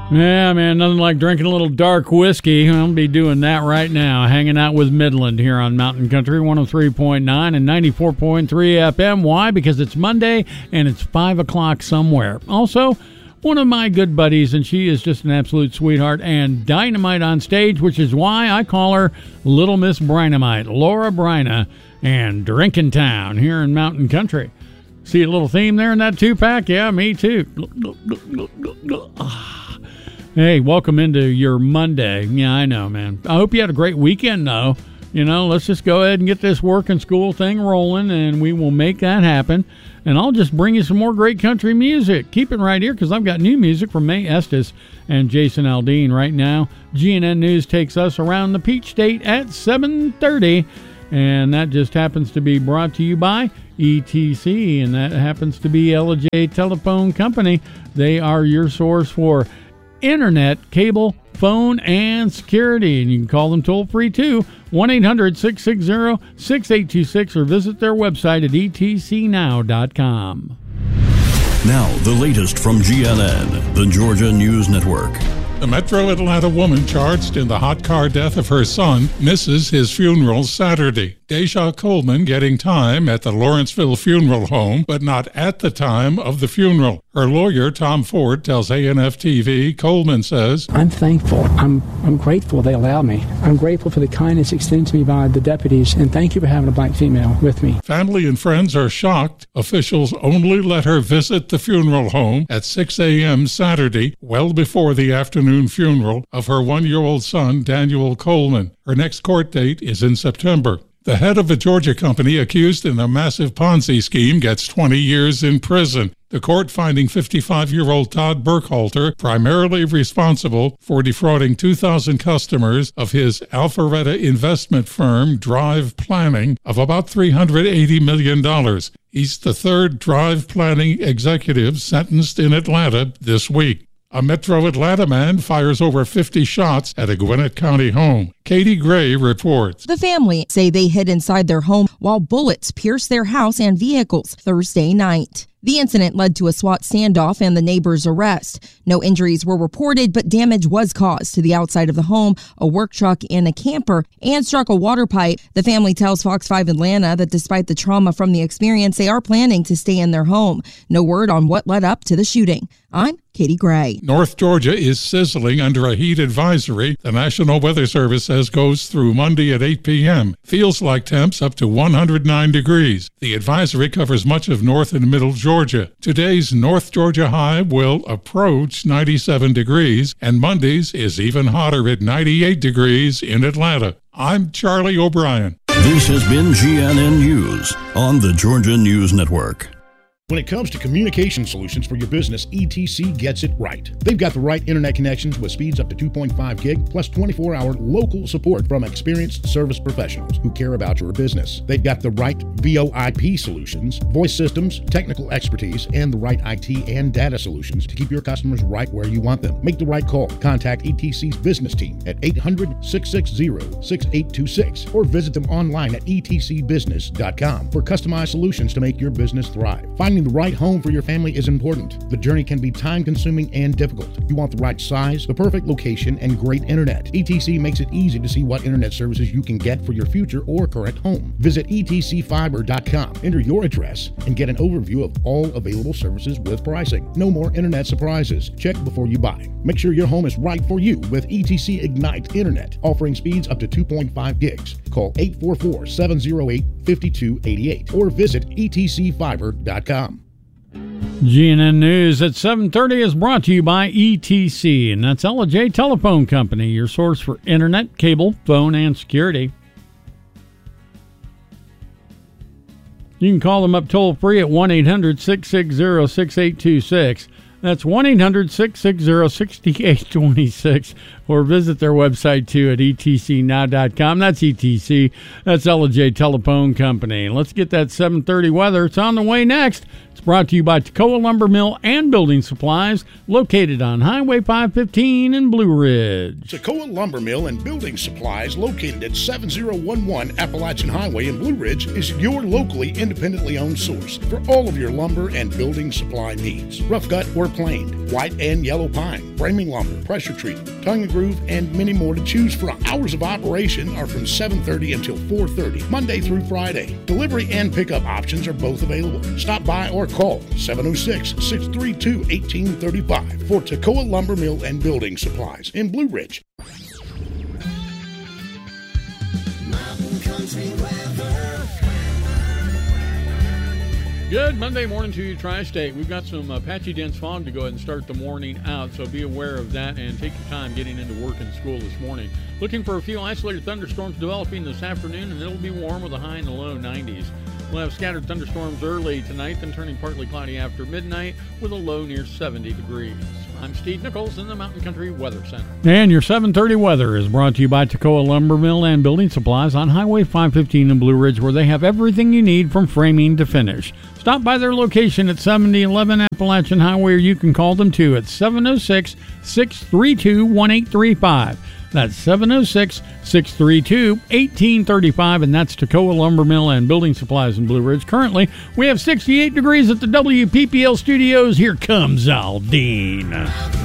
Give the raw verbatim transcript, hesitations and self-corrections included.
Yeah, man, nothing like drinking a little dark whiskey. I'll be doing that right now, hanging out with Midland here on Mountain Country one oh three point nine and ninety-four point three F M. Why? Because it's Monday and it's five o'clock somewhere. Also, one of my good buddies, and she is just an absolute sweetheart and dynamite on stage, which is why I call her Little Miss Brinamite, Laura Bryna, and Drinking Town here in Mountain Country. See a little theme there in that two-pack? Yeah, me too. Hey, welcome into your Monday. Yeah, I know, man. I hope you had a great weekend, though. You know, let's just go ahead and get this work and school thing rolling, and we will make that happen. And I'll just bring you some more great country music. Keep it right here, because I've got new music from Mae Estes and Jason Aldean right now. G N N News takes us around the Peach State at seven thirty, and that just happens to be brought to you by E T C, and that happens to be L J Telephone Company. They are your source for internet, cable, phone, and security. And you can call them toll-free too, one eight hundred six six zero six eight two six, or visit their website at e t c now dot com. Now, the latest from G N N, the Georgia News Network. The Metro Atlanta woman charged in the hot car death of her son misses his funeral Saturday. Deja Coleman getting time at the Lawrenceville Funeral Home, but not at the time of the funeral. Her lawyer, Tom Ford, tells A N F T V, Coleman says, I'm thankful. I'm I'm grateful they allowed me. I'm grateful for the kindness extended to me by the deputies, and thank you for having a black female with me. Family and friends are shocked. Officials only let her visit the funeral home at six a.m. Saturday, well before the afternoon funeral of her one-year-old son, Daniel Coleman. Her next court date is in September. The head of a Georgia company accused in a massive Ponzi scheme gets twenty years in prison. The court finding fifty-five-year-old Todd Burkhalter primarily responsible for defrauding two thousand customers of his Alpharetta investment firm, Drive Planning, of about three hundred eighty million dollars. He's the third Drive Planning executive sentenced in Atlanta this week. A Metro Atlanta man fires over fifty shots at a Gwinnett County home. Katie Gray reports. The family say they hid inside their home while bullets pierced their house and vehicles Thursday night. The incident led to a SWAT standoff and the neighbor's arrest. No injuries were reported, but damage was caused to the outside of the home, a work truck, and a camper, and struck a water pipe. The family tells Fox five Atlanta that despite the trauma from the experience, they are planning to stay in their home. No word on what led up to the shooting. I'm Katie Gray. North Georgia is sizzling under a heat advisory the National Weather Service says goes through Monday at eight p.m. Feels like temps up to one hundred nine degrees. The advisory covers much of north and middle Georgia. Today's North Georgia high will approach ninety-seven degrees, and Monday's is even hotter at ninety-eight degrees in Atlanta. I'm Charlie O'Brien. This has been G N N News on the Georgia News Network. When it comes to communication solutions for your business, E T C gets it right. They've got the right internet connections with speeds up to two point five gig plus twenty-four hour local support from experienced service professionals who care about your business. They've got the right V O I P solutions, voice systems, technical expertise, and the right I T and data solutions to keep your customers right where you want them. Make the right call. Contact E T C's business team at eight hundred, six six zero, six eight two six or visit them online at e t c business dot com for customized solutions to make your business thrive. Find Finding the right home for your family is important. The journey can be time-consuming and difficult. You want the right size, the perfect location, and great internet. E T C makes it easy to see what internet services you can get for your future or current home. Visit e t c fiber dot com, enter your address, and get an overview of all available services with pricing. No more internet surprises. Check before you buy. Make sure your home is right for you with E T C Ignite Internet, offering speeds up to two point five gigs. Call eight four four, seven zero eight, five two eight eight or visit e t c fiber dot com. G N N News at seven thirty is brought to you by E T C, and that's L J Telephone Company, your source for internet, cable, phone, and security. You can call them up toll-free at one eight hundred, six six zero, six eight two six. That's one eight hundred, six six zero, six eight two six, or visit their website, too, at e t c now dot com. That's E T C. That's L J Telephone Company. Let's get that seven thirty weather. It's on the way next. It's brought to you by Toccoa Lumber Mill and Building Supplies, located on Highway five fifteen in Blue Ridge. Toccoa Lumber Mill and Building Supplies, located at seven oh one one Appalachian Highway in Blue Ridge, is your locally independently owned source for all of your lumber and building supply needs. Rough cut or planed, white and yellow pine, framing lumber, pressure treated, tongue and groove, and many more to choose from. Hours of operation are from seven thirty until four thirty, Monday through Friday. Delivery and pickup options are both available. Stop by or call seven oh six, six three two, one eight three five for Toccoa Lumber Mill and Building Supplies in Blue Ridge. Good Monday morning to you, Tri-State. We've got some uh, patchy dense fog to go ahead and start the morning out, so be aware of that and take your time getting into work and school this morning. Looking for a few isolated thunderstorms developing this afternoon, and it'll be warm with a high in the low nineties. We'll have scattered thunderstorms early tonight, then turning partly cloudy after midnight with a low near seventy degrees. I'm Steve Nichols in the Mountain Country Weather Center. And your seven thirty weather is brought to you by Toccoa Lumber Mill and Building Supplies on Highway five fifteen in Blue Ridge, where they have everything you need from framing to finish. Stop by their location at seventy eleven Appalachian Highway, or you can call them too at seven oh six, six three two, one eight three five. That's seven oh six, six three two, one eight three five, and that's Toccoa Lumber Mill and Building Supplies in Blue Ridge. Currently, we have sixty-eight degrees at the W P P L studios. Here comes Aldine.